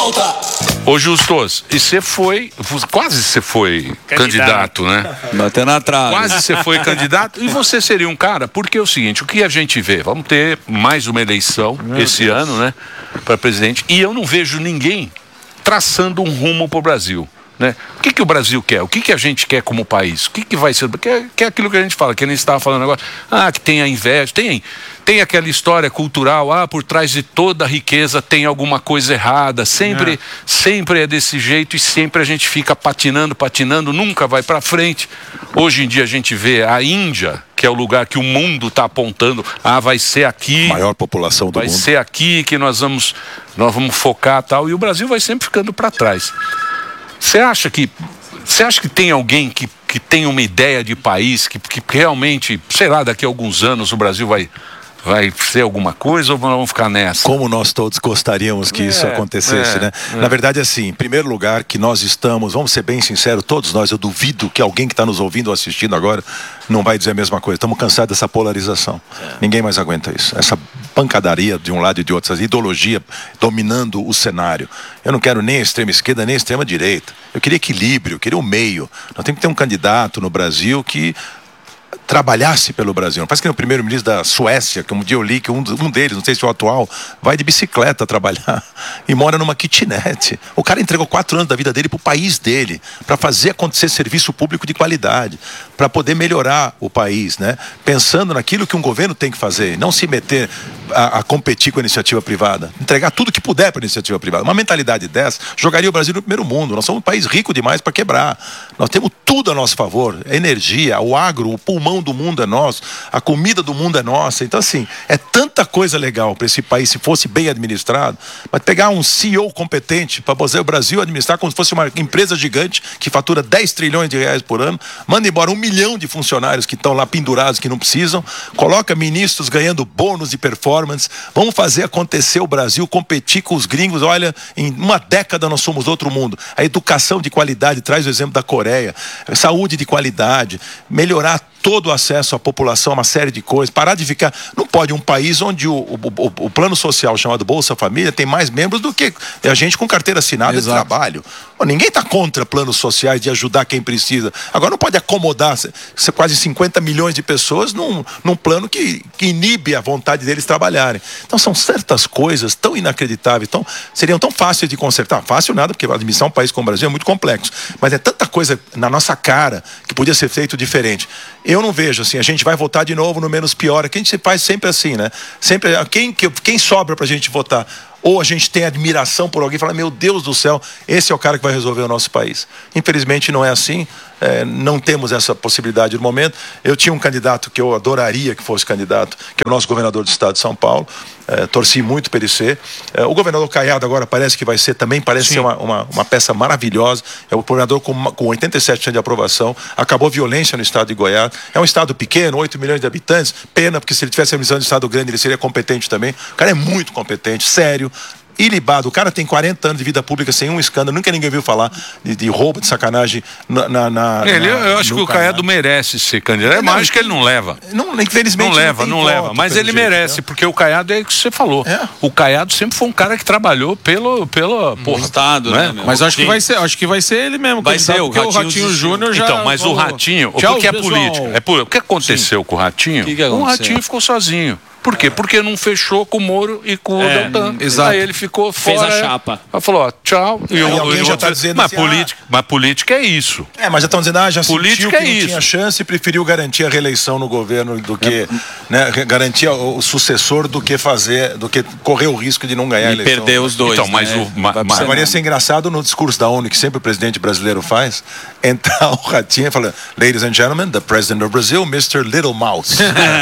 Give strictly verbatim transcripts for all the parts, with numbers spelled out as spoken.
volta. Ô Justus, e você foi, quase você foi candidato, candidato né? Bateu na trave. Quase você foi candidato e você seria um cara, porque é o seguinte, o que a gente vê, vamos ter mais uma eleição Meu esse Deus. ano, né, para presidente, e eu não vejo ninguém traçando um rumo para o Brasil. Né? O que, que o Brasil quer? O que, que a gente quer como país? O que, que vai ser? Que é, que é aquilo que a gente fala, que a gente estava falando agora. Ah, que tem a inveja, tem, tem aquela história cultural, ah, por trás de toda a riqueza tem alguma coisa errada. Sempre é, sempre é desse jeito e sempre a gente fica patinando, patinando, nunca vai para frente. Hoje em dia a gente vê a Índia, que é o lugar que o mundo está apontando, ah, vai ser aqui. Maior população do vai mundo. Vai ser aqui que nós vamos, nós vamos focar tal, e o Brasil vai sempre ficando para trás. Você acha que você acha que tem alguém que, que tem uma ideia de país que, que realmente, sei lá, daqui a alguns anos o Brasil vai, vai ser alguma coisa ou vamos ficar nessa? Como nós todos gostaríamos que é, isso acontecesse, é, né? É. Na verdade, assim, em primeiro lugar, que nós estamos, vamos ser bem sinceros, todos nós, eu duvido que alguém que está nos ouvindo ou assistindo agora não vai dizer a mesma coisa. Estamos cansados dessa polarização. É. Ninguém mais aguenta isso. Essa pancadaria de um lado e de outro, essa ideologia dominando o cenário. Eu não quero nem a extrema esquerda, nem a extrema direita. Eu queria equilíbrio, eu queria o meio. Nós temos que ter um candidato no Brasil que trabalhasse pelo Brasil. Parece que é o primeiro-ministro da Suécia, que um dia eu li que um, um deles, não sei se é o atual, vai de bicicleta trabalhar e mora numa kitnet. O cara entregou quatro anos da vida dele para o país dele, para fazer acontecer serviço público de qualidade, para poder melhorar o país, né? Pensando naquilo que um governo tem que fazer, não se meter a, a competir com a iniciativa privada, entregar tudo que puder para a iniciativa privada. Uma mentalidade dessa jogaria o Brasil no primeiro mundo. Nós somos um país rico demais para quebrar. Nós temos tudo a nosso favor, a energia, o agro, o pulmão do mundo é nosso, a comida do mundo é nossa. Então, assim, é tanta coisa legal para esse país se fosse bem administrado, mas pegar um C E O competente para fazer o Brasil administrar como se fosse uma empresa gigante que fatura dez trilhões de reais por ano, manda embora um milhão de funcionários que estão lá pendurados, que não precisam, coloca ministros ganhando bônus de performance, vamos fazer acontecer o Brasil competir com os gringos. Olha, em uma década nós somos outro mundo. A educação de qualidade, traz o exemplo da Coreia, saúde de qualidade, melhorar todo o acesso à população, uma série de coisas, parar de ficar, não pode um país onde o, o, o, o plano social chamado Bolsa Família tem mais membros do que a gente com carteira assinada Exato. de trabalho. Bom, ninguém está contra planos sociais de ajudar quem precisa. Agora não pode acomodar quase cinquenta milhões de pessoas num, num plano que, que inibe a vontade deles trabalharem. Então são certas coisas tão inacreditáveis, tão, seriam tão fáceis de consertar. Fácil nada, porque administrar um país como o Brasil é muito complexo, mas é tanta coisa na nossa cara que podia ser feito diferente. Eu não vejo assim, a gente vai votar de novo no menos pior, é que a gente faz sempre assim, né? Sempre, quem, quem sobra pra gente votar? Ou a gente tem admiração por alguém e fala, meu Deus do céu, esse é o cara que vai resolver o nosso país. Infelizmente não é assim, é, não temos essa possibilidade no momento. Eu tinha um candidato que eu adoraria que fosse candidato, que é o nosso governador do estado de São Paulo, é, torci muito para ele ser. É, o governador Caiado agora parece que vai ser também, parece Sim. ser uma, uma, uma peça maravilhosa. É o governador com, com oitenta e sete por cento de aprovação, acabou a violência no estado de Goiás. É um estado pequeno, oito milhões de habitantes, pena, porque se ele tivesse a missão de estado grande, ele seria competente também. O cara é muito competente, sério, ilibado. O cara tem quarenta anos de vida pública sem um escândalo, nunca ninguém viu falar de, de roubo, de sacanagem na, na, na ele, na, eu acho que o Caiado merece ser candidato. É mais que ele não leva. Não, infelizmente não leva, não, não leva. Voto, mas ele jeito, merece, né? Porque o Caiado é o que você falou. É. O Caiado sempre foi um cara que trabalhou pelo pelo porra, Estado, né? né mas acho que vai ser, acho que vai ser ele mesmo. Vai ser o Ratinho, o Ratinho Júnior já. Então, mas falou. O Ratinho, Tchau, porque pessoal. é política. É por, o que aconteceu Sim. com o Ratinho? Que que o Ratinho ficou sozinho. Por quê? Porque não fechou com o Moro e com é, o Deltan. Exato. Aí ele ficou fora. Fez a chapa. Aí falou, ó, tchau. E, e eu, alguém eu, já está dizendo mas, assim, política, ah, mas política é isso. É, mas já estão dizendo, ah, já política sentiu que é não isso. tinha chance e preferiu garantir a reeleição no governo do que, é. né, garantir o sucessor do que fazer, do que correr o risco de não ganhar e a eleição. perder os dois, então, mas né? o, ma, ma, Agora ia ser engraçado no discurso da ONU, que sempre o presidente brasileiro faz, entrar o Ratinho e falar, ladies and gentlemen, the president of Brazil, mister Little Mouse.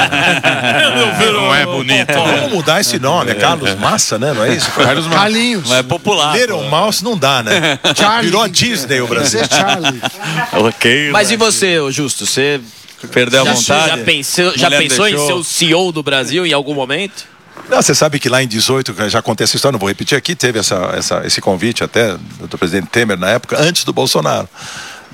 Não é bonito. Vamos mudar esse nome, é Carlos Massa, né? Não é isso? Carlos Carlinhos. Não é popular. Little pô. Mouse não dá, né? Charlie. Virou a Disney o Brasil. Charlie. Ok. Mas e você, Justo? Você perdeu já, a vontade? Já pensou, já pensou em ser o C E O do Brasil em algum momento? Não, você sabe que lá em dezoito, já contei essa história, não vou repetir aqui, teve essa, essa, esse convite até do presidente Temer na época, antes do Bolsonaro.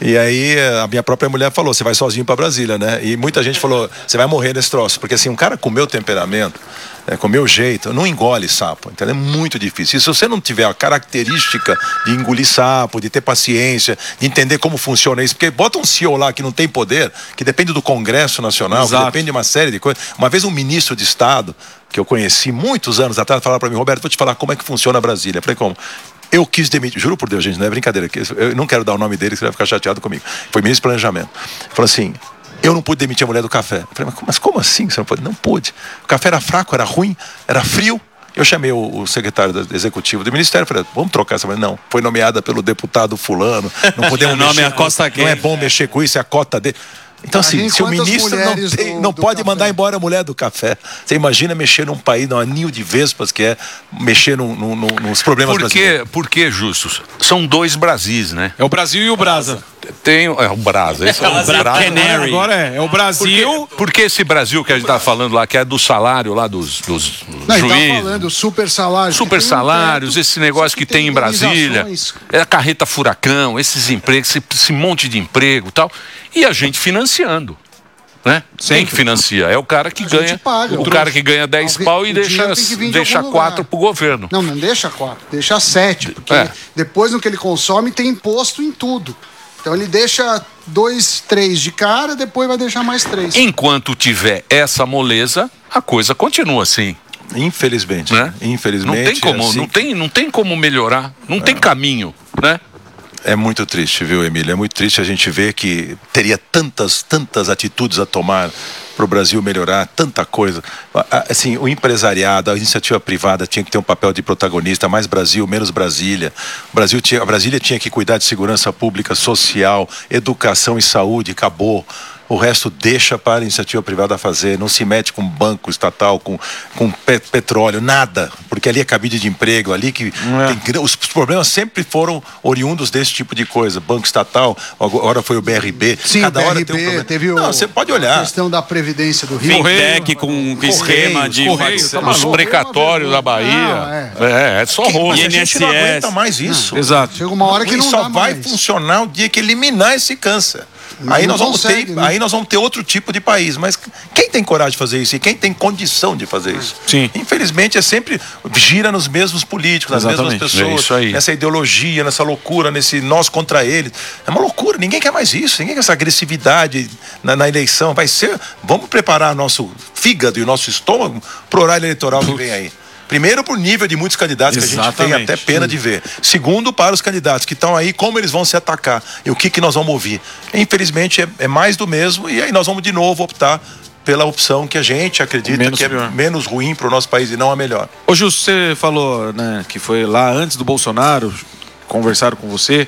E aí a minha própria mulher falou, você vai sozinho para Brasília, né? E muita gente falou, você vai morrer nesse troço. Porque assim, um cara com o meu temperamento, é, com o meu jeito, não engole sapo, entendeu? É muito difícil. E se você não tiver a característica de engolir sapo, de ter paciência, de entender como funciona isso, porque bota um C E O lá que não tem poder, que depende do Congresso Nacional, Exato. que depende de uma série de coisas. Uma vez um ministro de Estado, que eu conheci muitos anos atrás, falava para mim, Roberto, vou te falar como é que funciona a Brasília. Eu falei, como? Eu quis demitir, juro por Deus, gente, não é brincadeira, eu não quero dar o nome dele, você vai ficar chateado comigo. Foi ministro de Planejamento. Falou assim, eu não pude demitir a mulher do café. Eu falei, mas como assim você não pode? Não pude. O café era fraco, era ruim, era frio. Eu chamei o, o secretário do, executivo do ministério, falei, vamos trocar essa mulher. Não, foi nomeada pelo deputado fulano, não podemos nome mexer é a Costa com, não é bom mexer com isso, é a cota dele. Então, assim, se o ministro não, tem, do, não do pode café. mandar embora a mulher do café, você imagina mexer num país, num anil de vespas, que é mexer no, no, no, nos problemas por que, por que, Justus? São dois Brasis, né? É o Brasil e o Brasa. Tem, é o Brasa. Esse é, é o Brasa. Canary. Agora é, é o Brasil. Porque, porque esse Brasil que a gente tá falando lá, que é do salário lá dos, dos não, juízes. Tá falando super salários. Super salários, um esse negócio que, que tem em Brasília. É a carreta furacão, esses empregos, esse, esse monte de emprego e tal. E a gente financiando. Né? Quem que financia? É o cara que a ganha. Paga, o cara que ganha dez Alguém, pau e deixa, deixa quatro pro governo. Não, não deixa quatro, deixa sete. Porque é. depois no que ele consome tem imposto em tudo. Então ele deixa dois, três de cara, depois vai deixar mais três. Enquanto tiver essa moleza, a coisa continua assim. Infelizmente. Né? Infelizmente. Não tem como, assim... não tem, não tem como melhorar, não é. tem caminho, né? É muito triste, viu, Emílio? É muito triste a gente ver que teria tantas, tantas atitudes a tomar para o Brasil melhorar, tanta coisa. Assim, o empresariado, a iniciativa privada tinha que ter um papel de protagonista, mais Brasil, menos Brasília. O Brasil tinha, a Brasília tinha que cuidar de segurança pública, social, educação e saúde, acabou. O resto deixa para a iniciativa privada fazer, não se mete com banco estatal, com, com pe petróleo, nada, porque ali é cabide de emprego, ali que é. tem, os problemas sempre foram oriundos desse tipo de coisa, banco estatal, agora foi o B R B, sim, cada o B R B hora tem um problema. Teve o, não, você pode olhar. A questão da Previdência do Rio. Fintech com Correio, esquema de Correio, tá os precatórios da Bahia, não, é. É, é só rosto. A gente não aguenta mais isso. Não, exato. Chega uma hora que não só dá vai mais. funcionar o dia que eliminar esse câncer. Aí nós, consegue, ter, né? aí nós vamos ter outro tipo de país. Mas quem tem coragem de fazer isso? E quem tem condição de fazer isso? Sim. Infelizmente, é sempre gira nos mesmos políticos, nas Exatamente. mesmas pessoas. É isso aí. Nessa ideologia, nessa loucura, nesse nós contra eles. É uma loucura. Ninguém quer mais isso. Ninguém quer essa agressividade na, na eleição. Vai ser... Vamos preparar nosso fígado e o nosso estômago para o horário eleitoral que vem aí. Primeiro, por nível de muitos candidatos que Exatamente. a gente tem até pena de ver. Segundo, para os candidatos que estão aí, como eles vão se atacar e o que, que nós vamos ouvir. Infelizmente, é, é mais do mesmo e aí nós vamos de novo optar pela opção que a gente acredita menos que é pior. menos ruim para o nosso país e não a melhor. Ô Justo, você falou, né, que foi lá antes do Bolsonaro, conversaram com você.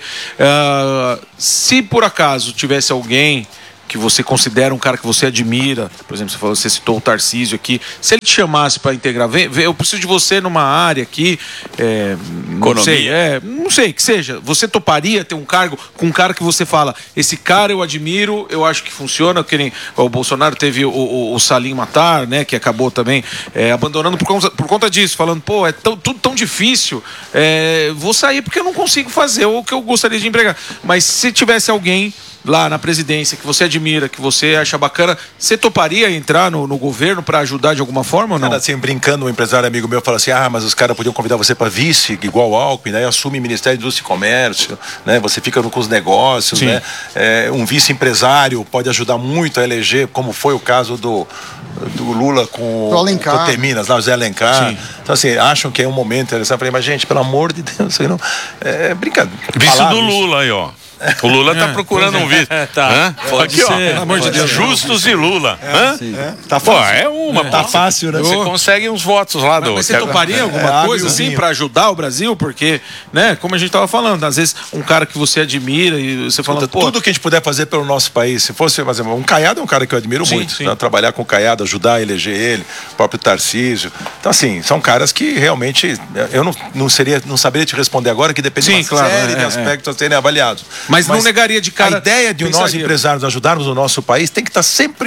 Uh, se por acaso tivesse alguém que você considera um cara que você admira, por exemplo, você falou, você citou o Tarcísio aqui, se ele te chamasse para integrar, vem, vem, eu preciso de você numa área aqui, é, não sei, é, não sei, que seja, você toparia ter um cargo com um cara que você fala, esse cara eu admiro, eu acho que funciona, que nem o Bolsonaro teve o, o, o Salim Matar, né, que acabou também é, abandonando por conta, por conta disso, falando, pô, é tão, tudo tão difícil, é, vou sair porque eu não consigo fazer o que eu gostaria de empregar, mas se tivesse alguém lá na presidência, que você admira, que você acha bacana, você toparia entrar no, no governo para ajudar de alguma forma ou não? Cara, assim, brincando, um empresário amigo meu fala assim, ah, mas os caras podiam convidar você para vice, igual o Alckmin, né? Assume Ministério de Indústria e Comércio, né? Você fica com os negócios, Sim. né? É, um vice-empresário pode ajudar muito a eleger, como foi o caso do, do Lula com o Coteminas, lá o Zé Alencar. Sim. Então, assim, acham que é um momento interessante. Eu falei, mas gente, pelo amor de Deus, isso não... é brincadeira. Vice do Lula aí, ó. O Lula tá procurando um vice. Tá. Aqui, ó. Pelo amor de Deus. Justus e Lula. É, é. Tá fácil. Pô, é uma. É. Tá fácil, né? Você consegue uns votos lá do. Mas você toparia alguma é, coisa assim para ajudar o Brasil? Porque, né, como a gente tava falando, às vezes um cara que você admira e você fala, pô. Tudo que a gente puder fazer pelo nosso país, se fosse fazer. Um Caiado é um cara que eu admiro sim, muito. Sim. Né? Trabalhar com o Caiado, ajudar a eleger ele, o próprio Tarcísio. Então, assim, são caras que realmente. Eu não, não, seria, não saberia te responder agora, que depende sim, de uma claro, série é, de aspectos é. a serem avaliados. Mas, Mas não negaria de cara. A ideia de nós empresários ajudarmos o nosso país tem que estar sempre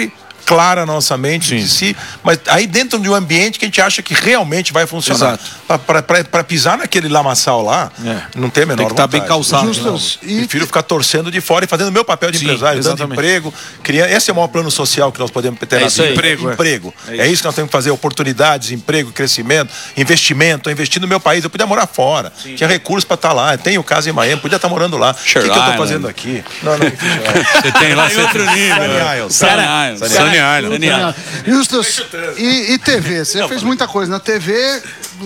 clara na nossa mente de si, mas aí dentro de um ambiente que a gente acha que realmente vai funcionar. Para pisar naquele lamaçal lá, é. não tem a menor tem que estar tá bem calçado. Justos, e... Prefiro ficar torcendo de fora e fazendo o meu papel de Sim, empresário, exatamente. dando emprego. Criando... Esse é o maior plano social que nós podemos ter é na vida. Emprego. É. emprego. É. É isso que nós temos que fazer, oportunidades, emprego, crescimento, investimento. Investir no meu país, eu podia morar fora. Sim. Tinha recursos para estar lá. Tenho casa em Miami, podia estar morando lá. Sure o que, que eu estou fazendo aqui? Não, não, enfim, você tem lá você... outro nível. Sunny Isles. Sunny Isles. Justus, e, e T V? Você não, fez muita coisa. Na T V,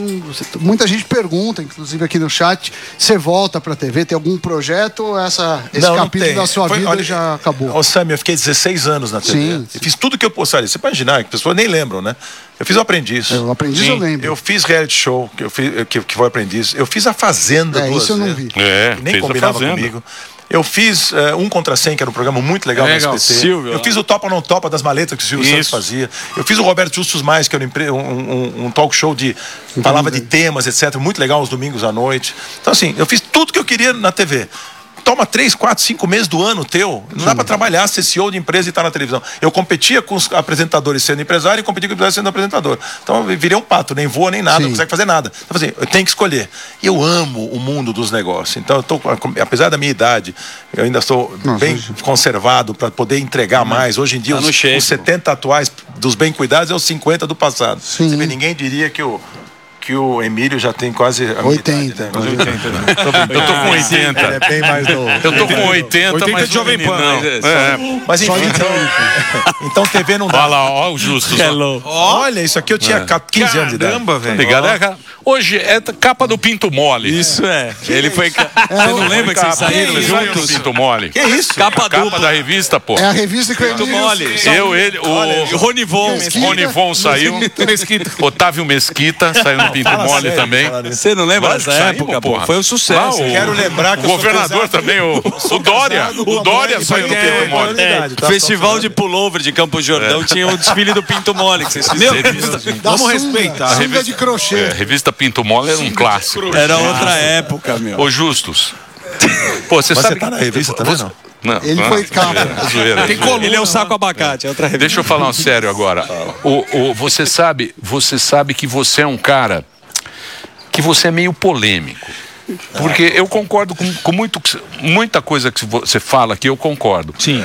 muita gente pergunta, inclusive aqui no chat, você volta pra T V? Tem algum projeto ou essa, esse não, capítulo não da sua Foi, vida olha, já acabou? Ô, Sam, eu fiquei dezesseis anos na T V. Sim. Eu fiz tudo que eu posso. Você pode imaginar, que as pessoas nem lembram, né? Eu fiz o Aprendiz. O Aprendiz Sim. eu lembro. Eu fiz reality show, que, eu fiz, que, que foi Aprendiz. Eu fiz a Fazenda é, duas isso eu não vi. É, nem combinava comigo. Eu fiz uh, um contra cem, que era um programa muito legal no S B T. Silvio, eu fiz o Topa Não Topa das maletas que o Silvio Isso. Santos fazia. Eu fiz o Roberto Justus Mais, que era um, um, um talk show de falava de temas, etcétera. Muito legal aos domingos à noite. Então, assim, eu fiz tudo que eu queria na T V. Toma três, quatro, cinco meses do ano teu. Não dá para trabalhar, ser C E O de empresa e estar na televisão. Eu competia com os apresentadores sendo empresário e competia com os empresários sendo apresentador. Então eu virei um pato, nem voa nem nada, Sim. não consegue fazer nada. Então assim, eu tenho que escolher. Eu amo o mundo dos negócios. Então eu tô, apesar da minha idade, eu ainda estou Nossa, bem hoje... conservado para poder entregar mais. Hoje em dia, tá os, os setenta atuais dos bem cuidados é os cinquenta do passado. Sim. Você vê, ninguém diria que o que o Emílio já tem quase a oitenta. Idade, né? oitenta né? Eu tô com oitenta. É bem mais novo. Eu tô com oitenta, oitenta mas de Jovem Pan. É. Mas enfim, então, então T V não dá. Olha lá, ó o Justo. Olha, isso aqui eu tinha é. quinze anos de idade. Caramba, velho. Ligado? É, hoje é capa do Pinto Mole. Isso é. Ele foi... Você não lembra que vocês saíram juntos? Pinto Mole. Que isso? Capa dupla. Capa da revista, pô. É a revista que Pinto Mole. Eu, ele, o Ronivon. Ronivon saiu. Otávio Mesquita saiu no Pinto Mole também. Você não lembra dessa época, pô? Foi um sucesso. Quero lembrar que o governador também, o Dória. O Dória saiu no Pinto Mole. Festival de pullover de Campo Jordão tinha o desfile do Pinto Mole que vocês fizeram. Vamos respeitar. A revista de crochê. A revista Pinto Mole era um clássico. Era outra época, meu. Ô, Justus. Pô, você sabe que tá na revista também, não? Não, ele não, foi capa. É, Tem coluna, ele é um saco abacate, é outra revista. Deixa eu falar um sério agora. O, o, você sabe, você sabe que você é um cara que você é meio polêmico. Porque eu concordo com, com muito, muita coisa que você fala aqui, eu concordo. Sim.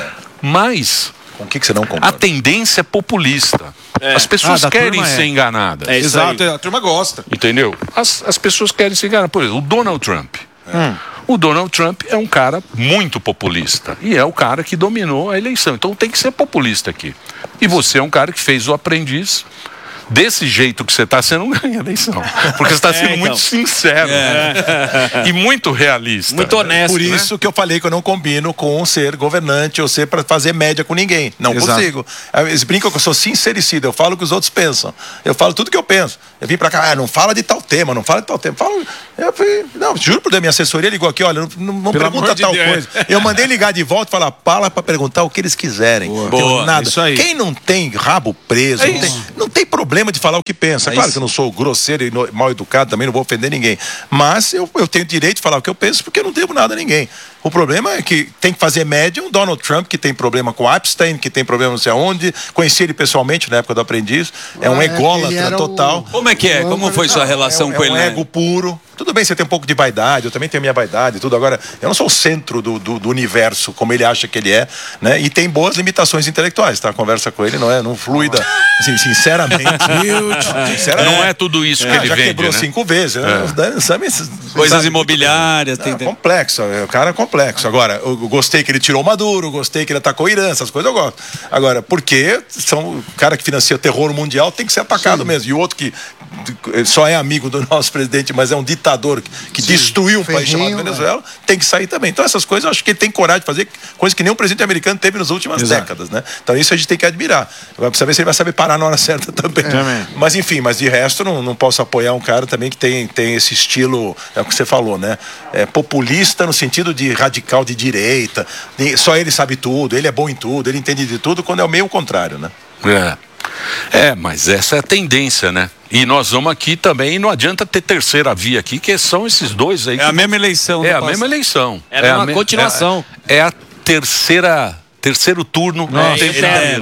Mas com o que, que você não concorda? A tendência é populista. É. As pessoas ah, querem ser é. enganadas. É Exato, aí. A turma gosta. Entendeu? As, as pessoas querem se enganar. Por exemplo, o Donald Trump. Hum. O Donald Trump é um cara muito populista. E é o cara que dominou a eleição. Então tem que ser populista aqui. E você é um cara que fez o Aprendiz. Desse jeito que você está, você não ganha a eleição. Porque você está sendo é, então. muito sincero é. né? E muito realista. Muito honesto. Por isso né? que eu falei que eu não combino com ser governante ou ser para fazer média com ninguém. Não Exato. consigo. Eles brincam que eu sou sincericida. Eu falo o que os outros pensam. Eu falo tudo que eu penso. Eu vim para cá, ah, não fala de tal tema, não fala de tal tema. Falo, eu fui, não, juro por Deus, minha assessoria ligou aqui, olha, não, não pergunta tal de coisa. Eu mandei ligar de volta e falar, fala para perguntar o que eles quiserem. Boa. Boa. Nada. Isso aí. Quem não tem rabo preso, é não, tem, não tem problema de falar o que pensa. É claro isso. que eu não sou grosseiro e mal educado, também não vou ofender ninguém. Mas eu, eu tenho direito de falar o que eu penso porque eu não devo nada a ninguém. O problema é que tem que fazer média um Donald Trump que tem problema com Epstein, que tem problema não sei aonde. Conheci ele pessoalmente na época do Aprendiz. É um ególatra total. O... Como é que é? Como foi sua relação é, com é ele? É um ego puro. Tudo bem, você tem um pouco de vaidade, eu também tenho minha vaidade e tudo. Agora, eu não sou o centro do, do, do universo, como ele acha que ele é, né? E tem boas limitações intelectuais, tá? A conversa com ele não é, não flui da... Assim, sinceramente, sinceramente. Não é tudo isso que é, ele já vende, quebrou né? cinco vezes. É. Né? Sabe, Coisas sabe, imobiliárias. Tem... É complexo, é, o cara é complexo. Agora, eu gostei que ele tirou Maduro, gostei que ele atacou o Irã, essas coisas eu gosto. Agora, porque são, o cara que financia o terror mundial tem que ser atacado Sim. mesmo. E o outro que só é amigo do nosso presidente, mas é um ditador que, que destruiu um Ferrinho, país chamado Venezuela, é. tem que sair também. Então essas coisas eu acho que ele tem coragem de fazer, coisas que nenhum presidente americano teve nas últimas Exato. décadas, né? Então isso a gente tem que admirar. Agora precisa ver se ele vai saber parar na hora certa também. É. Mas enfim, mas de resto não, não posso apoiar um cara também que tem, tem esse estilo, é o que você falou, né? É populista no sentido de radical de direita, de, só ele sabe tudo, ele é bom em tudo, ele entende de tudo, quando é o meio contrário, né? É. É, mas essa é a tendência, né? E nós vamos aqui também, não adianta ter terceira via aqui, que são esses dois aí. É que a mesma eleição. É a mesma eleição. É, é uma me... continuação. É, é a terceira, terceiro turno é, inteiro.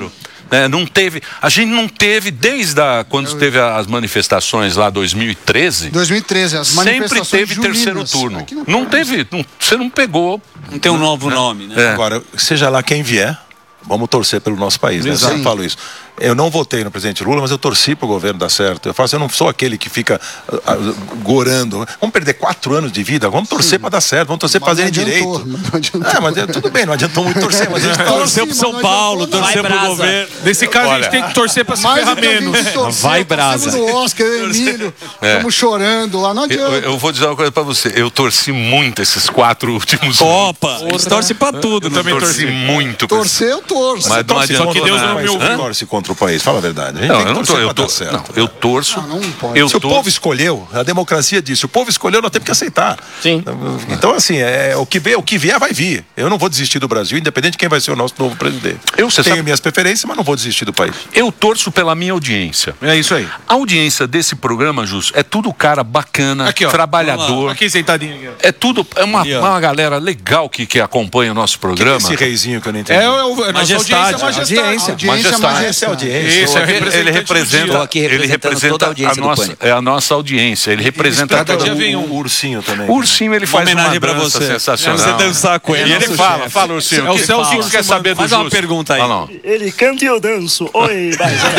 Né? Não teve, a gente não teve, desde a, quando Eu... teve as manifestações lá, dois mil e treze. dois mil e treze, as manifestações sempre teve julinas. Terceiro turno. Não, não teve, não, você não pegou. Não tem um novo né? nome, né? É. Agora, seja lá quem vier, vamos torcer pelo nosso país, né? Eu sempre falo isso. Eu não votei no presidente Lula, mas eu torci para o governo dar certo. Eu falo assim, eu não sou aquele que fica uh, uh, gorando. Vamos perder quatro anos de vida, vamos torcer para dar certo, vamos torcer para fazer direito. É, mas é, tudo bem, não adiantou muito torcer, mas a gente torceu pro São Paulo, torceu pro governo. Nesse caso, Olha, a gente tem que torcer para se ferrar menos. Torcer, vai brasa. Do Oscar, Emílio, estamos é. chorando lá, não adianta. Eu, eu vou dizer uma coisa para você, eu torci muito esses quatro últimos Opa, anos. Opa, torce para tudo. Eu né? também torci muito. Torcer, eu torço. Mas não adianta. Só que Deus não me ouviu. Torce contra o país, fala a verdade. A gente não, tem que eu, não tô, eu, tô, não, eu torço. Não, não pode. Eu Se torço. O povo escolheu, a democracia disse, o povo escolheu, nós temos que aceitar. Sim. Então, assim, é, o, que vier, o que vier vai vir. Eu não vou desistir do Brasil, independente de quem vai ser o nosso novo presidente. Eu Tenho sabe... minhas preferências, mas não vou desistir do país. Eu torço pela minha audiência. É isso aí. A audiência desse programa, Justo, é tudo cara bacana, aqui, ó, trabalhador. Aqui sentadinho. Aqui. É tudo, é uma, uma galera legal que, que acompanha o nosso programa. Que é esse reizinho que eu não entendi? É, é o é majestade, audiência, audiência, audiência, majestade. audiência. Isso, ele, ele representa, aqui ele representa toda a, audiência a nossa, é a nossa audiência. Ele representa cada dia o, vem um o ursinho também. O ursinho ele faz uma, homenagem uma pra você. sensacional. É você dançar com ele. E ele fala, chefe. fala ursinho. É o Celso que, que quer saber do Faz Justo? uma pergunta aí. Ah, ele canta e eu danço. Oi,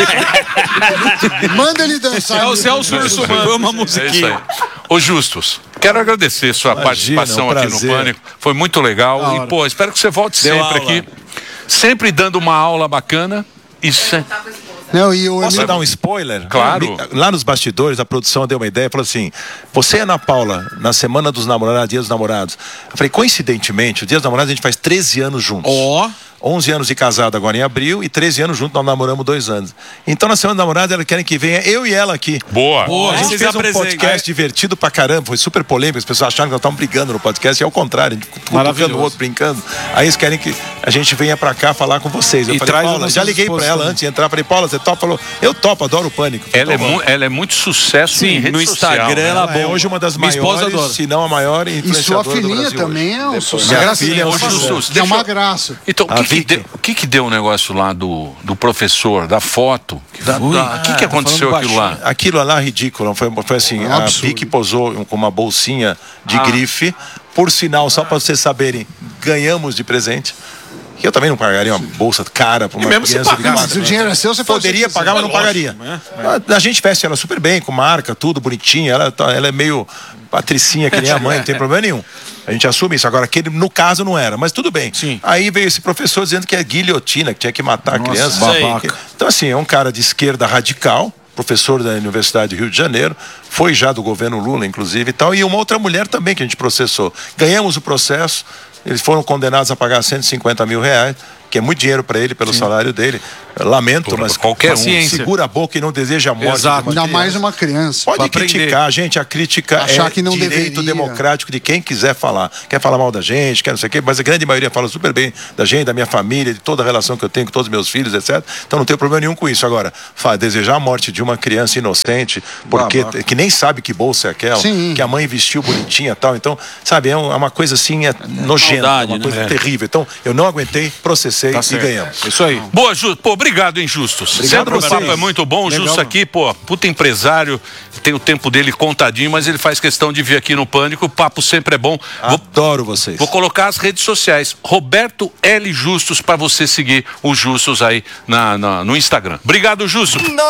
manda ele dançar. É o Celso Urso, foi uma musiquinha. Ô Justus, quero agradecer sua Imagina, participação um aqui no Pânico. Foi muito legal. Ah, e, pô, espero que você volte Deu sempre aula. aqui. Sempre dando uma aula bacana. Isso é... Não, e o Posso dar um spoiler? Claro. Lá nos bastidores, a produção deu uma ideia, falou assim, você e a Ana Paula, na semana dos namorados, dia dos namorados. Eu falei, coincidentemente, o dia dos namorados a gente faz treze anos juntos. Ó. Oh. onze anos de casado agora em abril e treze anos juntos, nós namoramos dois anos. Então, na semana dos namorados, elas querem que venha eu e ela aqui. Boa. Boa. A gente Vocês fez um podcast divertido pra caramba, foi super polêmico, as pessoas acharam que nós estávamos brigando no podcast, e ao contrário, a gente cutucando o outro, brincando. Aí eles querem que a gente venha pra cá falar com vocês. Eu e falei, Paula, já liguei pra ela antes de entrar, falei, Paula, você topa? Falou, eu topo, adoro o Pânico. Ela é, mu ela é muito sucesso Sim, em rede no Instagram social, né? ela, ela é hoje uma das Minha maiores, se não a maior influenciadora do Brasil. E sua filhinha também é um sucesso. Minha filha é um sucesso. É uma graça. Então, o que que, deu, que que deu o negócio lá do, do professor, da foto? O da, da, que, que aconteceu aquilo lá? Aquilo lá é ridículo. Foi, foi assim, é um a Vicky posou com uma bolsinha de ah. grife. Por sinal, só para vocês saberem, ganhamos de presente. Eu também não pagaria uma bolsa cara para uma mesmo criança de quatro. Se o dinheiro é seu, você poderia pagar, mas não pagaria. É. A gente veste ela super bem, com marca, tudo bonitinha. Ela, ela é meio patricinha, que nem a mãe, não tem problema nenhum. A gente assume isso. Agora, aquele, no caso, não era, mas tudo bem. Sim. Aí veio esse professor dizendo que é guilhotina, que tinha que matar Nossa, a criança. babaca. Então, assim, é um cara de esquerda radical, professor da Universidade do Rio de Janeiro, foi já do governo Lula, inclusive, e tal, e uma outra mulher também que a gente processou. Ganhamos o processo, eles foram condenados a pagar cento e cinquenta mil reais, que é muito dinheiro para ele, pelo Sim. salário dele. Lamento, Por, mas qualquer um segura a boca e não deseja a morte. Exato. Ainda mais uma criança. Pode criticar, gente. A crítica Achar é que não direito deveria. democrático de quem quiser falar. Quer falar mal da gente, quer não sei o quê, mas a grande maioria fala super bem da gente, da minha família, de toda a relação que eu tenho com todos os meus filhos, etcétera. Então não tenho problema nenhum com isso. Agora, desejar a morte de uma criança inocente, porque Babaca. que nem sabe que bolsa é aquela, Sim. que a mãe vestiu bonitinha e tal. Então, sabe, é uma coisa assim, é nojenta, Maldade, uma coisa né? terrível. Então, eu não aguentei, processei tá e certo. ganhamos. Isso aí. Boa, Justo. Pô, obrigado, hein, Justus. Sempre o papo é muito bom. O Justus aqui, pô, puta empresário, tem o tempo dele contadinho, mas ele faz questão de vir aqui no Pânico. O papo sempre é bom. Adoro vou, vocês. Vou colocar as redes sociais. Roberto L. Justus, pra você seguir o Justus aí na, na, no Instagram. Obrigado, Justus.